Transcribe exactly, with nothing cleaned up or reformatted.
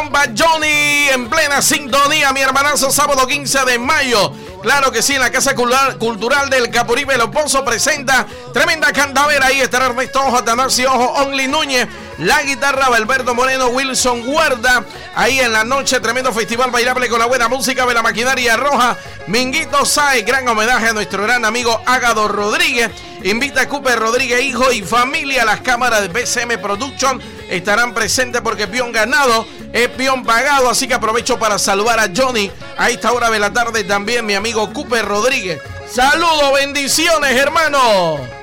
Johnny en plena sintonía, mi hermanazo, sábado quince de mayo. Claro que sí, en la Casa Cultural del Capuribe Los Pozos presenta tremenda candavera. Ahí estará Ernesto Ojo, Atanasio Ojo, Only Núñez, la guitarra, Alberto Moreno, Wilson Guarda. Ahí en la noche, tremendo festival bailable con la buena música de la maquinaria roja. Minguito Sáez, gran homenaje a nuestro gran amigo Ágado Rodríguez. Invita a Cooper Rodríguez, hijo y familia. Las cámaras de B C M Production estarán presentes porque peón ganado es peón pagado. Así que aprovecho para saludar a Johnny a esta hora de la tarde también, mi amigo Cooper Rodríguez. Saludos, bendiciones, hermano.